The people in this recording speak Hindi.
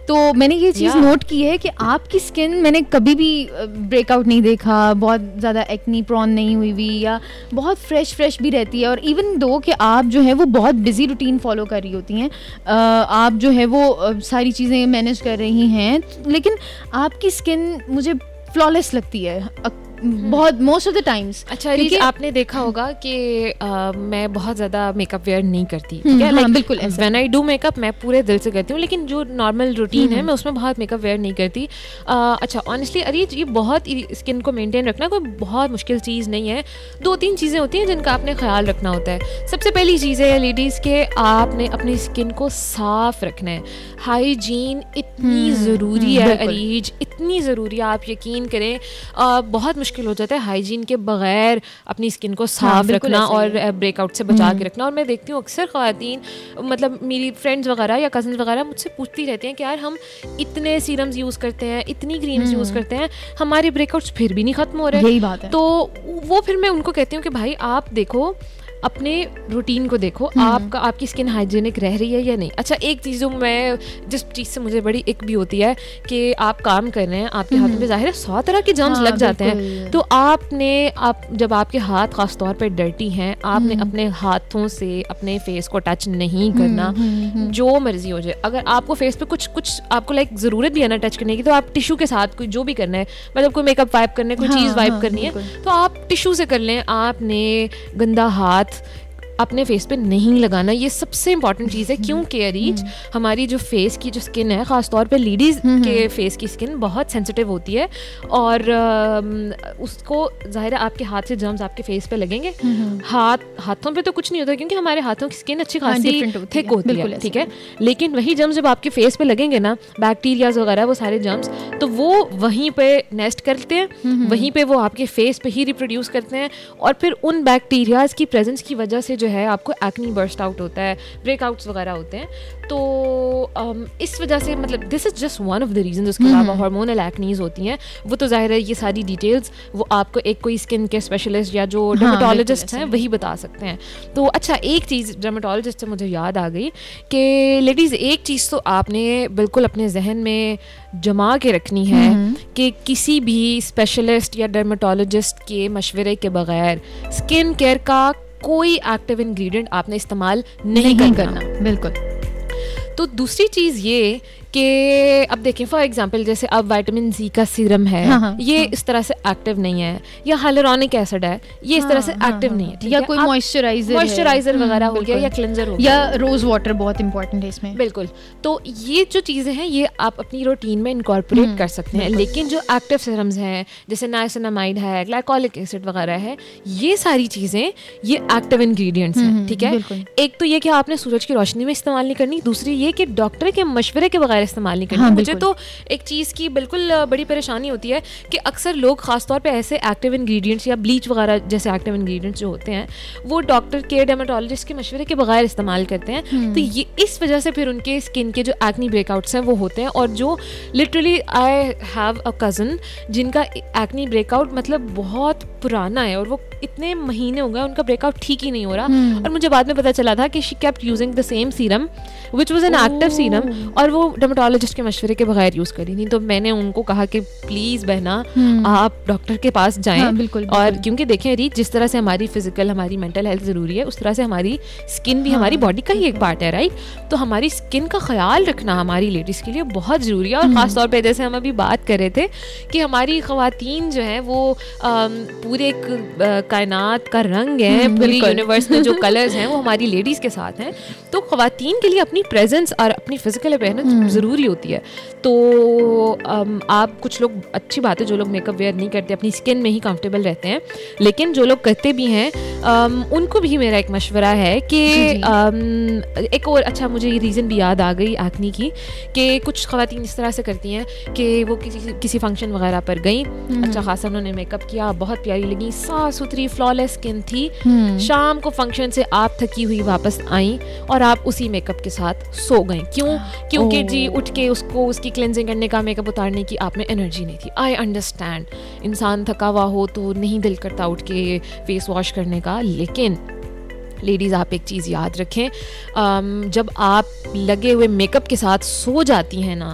तो मैंने ये चीज़ नोट की है कि आपकी स्किन, मैंने कभी भी ब्रेकआउट नहीं देखा, बहुत ज़्यादा एक्नी प्रॉन नहीं हुई हुई, या बहुत फ्रेश भी रहती है। और इवन दो कि आप जो है वो बहुत बिजी रूटीन फॉलो कर रही होती हैं, आप जो है वो सारी चीज़ें मैनेज कर रही हैं, लेकिन आपकी स्किन मुझे फ्लॉलेस लगती है बहुत मोस्ट ऑफ द टाइम्स। अच्छा रीच, आपने देखा होगा कि मैं बहुत ज़्यादा मेकअप वेयर नहीं करती, ठीक है, लाइक बिल्कुल व्हेन आई डू मेकअप मैं पूरे दिल से करती हूँ, लेकिन जो नॉर्मल रूटीन है मैं उसमें बहुत मेकअप वेयर नहीं करती। अच्छा ऑनेस्टली अरीज, ये बहुत स्किन को मेंटेन रखना कोई बहुत मुश्किल चीज़ नहीं है। 2-3 चीज़ें होती हैं जिनका आपने ख्याल रखना होता है। सबसे पहली चीज़ है लेडीज़ के, आपने अपनी स्किन को साफ रखना है। हाइजीन इतनी ज़रूरी है अरीज, इतनी ज़रूरी है, आप यकीन करें। बहुत मुश्किल हो जाता है हाइजीन के बगैर अपनी स्किन को साफ रखना और ब्रेकआउट से बचा के रखना। और मैं देखती हूँ अक्सर ख़वातीन, मतलब मेरी फ्रेंड्स वगैरह या कज़न्स वगैरह मुझसे पूछती रहती हैं कि यार हम इतने सीरम्स यूज़ करते हैं, इतनी क्रीम्स यूज़ करते हैं, हमारे ब्रेकआउट्स फिर भी नहीं ख़त्म हो रहे। यही बात है। तो वो फिर मैं उनको कहती हूँ कि भाई आप देखो, अपने रूटीन को देखो, आपकी स्किन हाइजीनिक रह रही है या नहीं। अच्छा एक चीज़ जो मैं, जिस चीज़ से मुझे बड़ी इक भी होती है कि आप काम कर रहे हैं, आपके हाथों पे जाहिर है 100 तरह के जर्म्स लग जाते हैं, तो आप जब आपके हाथ खास तौर पे डर्टी हैं, आपने अपने हाथों से अपने फेस को टच नहीं करना, जो मर्जी हो जाए। अगर आपको फेस पे कुछ आपको लाइक ज़रूरत भी है ना टच करने की, तो आप टिश्यू के साथ कोई जो भी करना है, मतलब कोई मेकअप वाइप करना है, कोई चीज़ वाइप करनी है, तो आप टिश्यू से कर लें। आपने गंदा हाथ अपने फेस पे नहीं लगाना, ये सबसे इंपॉर्टेंट चीज़ है। क्योंकि अरीज, हमारी जो फेस की जो स्किन है, ख़ास तौर पे लेडीज़ के फेस की स्किन बहुत सेंसिटिव होती है, और उसको ज़ाहिर है आपके हाथ से जर्म्स आपके फेस पे लगेंगे। हाथों पे तो कुछ नहीं होता क्योंकि हमारे हाथों की स्किन अच्छी खासी थिक होती है, ठीक है, लेकिन वही जर्म्स जब आपके फेस पे लगेंगे ना, बैक्टीरियाज वगैरह, वो सारे जर्म्स, तो वो वहीं पे नेस्ट करते हैं, वहीं पे वो आपके फेस पे ही रिप्रोड्यूस करते हैं, और फिर उन बैक्टीरियाज की प्रेजेंस की वजह से जो है आपको एक्नी बर्स्ट आउट होता है, ब्रेकआउट्स वगैरह होते हैं। तो इस वजह से, मतलब this is just one of the reason. उसके अलावा हार्मोनल एक्नीज होती हैं, वो तो जाहिर है ये सारी डिटेल्स वो आपको एक कोई स्किन के स्पेशलिस्ट या जो डर्मेटोलॉजिस्ट हैं वही बता सकते हैं। तो अच्छा एक चीज़ डर्मेटोलॉजिस्ट से मुझे याद आ गई कि लेडीज़, एक चीज़ तो आपने बिल्कुल अपने जहन में जमा के रखनी है कि किसी भी स्पेशलिस्ट या डर्मेटोलॉजिस्ट के मशवरे के बगैर स्किन केयर का कोई एक्टिव इंग्रेडिएंट आपने इस्तेमाल नहीं करना। बिल्कुल। तो दूसरी चीज़ ये कि अब देखें फॉर एग्जांपल, जैसे अब विटामिन सी का सीरम है, ये इस तरह से एक्टिव नहीं है, या हाइलुरोनिक एसिड है, ये इस तरह से एक्टिव नहीं है, या कोई मॉइस्चराइजर वगैरह हो गया, या क्लेंजर हो गया, या रोज वाटर बहुत इंपॉर्टेंट है इसमें। बिल्कुल। तो ये जो चीज़ें हैं ये आप अपनी रूटीन में इनकॉर्पोरेट कर सकते हैं, लेकिन जो एक्टिव सीरम्स हैं जैसे नाइसिनामाइड है, ग्लाइकोलिक एसिड वगैरह है, ये सारी चीज़ें ये एक्टिव इंग्रेडिएंट्स हैं, ठीक है। एक तो ये कि आपने सूरज की रोशनी में इस्तेमाल नहीं करनी, दूसरी ये कि डॉक्टर के मशवरे के बगैर इस्तेमाल नहीं करनी। मुझे तो एक चीज़ की बिल्कुल बड़ी परेशानी होती है कि अक्सर लोग खासतौर पे ऐसे एक्टिव इंग्रेडिएंट्स या ब्लीच वगैरह जैसे एक्टिव इंग्रेडिएंट्स जो होते हैं वो डॉक्टर के, डर्मेटोलॉजिस्ट के मशवरे के बगैर इस्तेमाल करते हैं। तो ये इस वजह से फिर उनके स्किन के जो एक्नी ब्रेकआउट्स हैं वो होते हैं, और जो literally I have a cousin जिनका एक्नी ब्रेकआउट मतलब बहुत पुराना है, और वो इतने महीने हो गए उनका ब्रेकआउट ठीक ही नहीं हो रहा, और मुझे बाद में पता चला था कि she kept using the same serum which was an active serum, और वो डर्मेटोलॉजिस्ट के मशवरे के बगैर यूज़ करी थी। तो मैंने उनको कहा कि प्लीज़ बहना आप डॉक्टर के पास जाएं। बिल्कुल। और क्योंकि देखें रीत, जिस तरह से हमारी फिजिकल, हमारी मेंटल हेल्थ ज़रूरी है, उस तरह से हमारी स्किन भी हमारी बॉडी का ही एक पार्ट है, राइट। तो हमारी स्किन का ख्याल रखना हमारी लेडीज़ के लिए बहुत ज़रूरी है। और ख़ास तौर पर जैसे हम अभी बात कर रहे थे कि हमारी ख़वातीन जो हैं वो पूरे कायनात का रंग है, पूरी यूनिवर्स में जो कलर्स हैं वो हमारी लेडीज़ के साथ हैं। तो ख़वातीन के लिए अपनी प्रेजेंस और अपनी फिजिकल अपीयरेंस ज़रूरी होती है। तो आप, कुछ लोग, अच्छी बात है जो लोग मेकअप वेयर नहीं करते, अपनी स्किन में ही कंफर्टेबल रहते हैं, लेकिन जो लोग करते भी हैं उनको भी मेरा एक मशवरा है कि एक और, अच्छा मुझे ये रीज़न भी याद आ गई एक्नी की, कि कुछ ख़वातीन इस तरह से करती हैं कि वो किसी फंक्शन वगैरह पर गई, अच्छा खासा उन्होंने मेकअप किया, बहुत प्यारी लगी, साफ सुथरी फ्लॉलेस स्किन थी, शाम को फंक्शन से आप थकी हुई वापस आई और आप उसी मेकअप के साथ सो गई। क्योंकि जी उठ के उसको उसकी क्लेंजिंग करने का, मेकअप उतारने की आप में एनर्जी नहीं थी। आई अंडरस्टैंड, इंसान थका हुआ हो तो नहीं दिल करता उठ के फेस वॉश करने का, लेकिन लेडीज़ आप एक चीज़ याद रखें, जब आप लगे हुए मेकअप के साथ सो जाती हैं ना,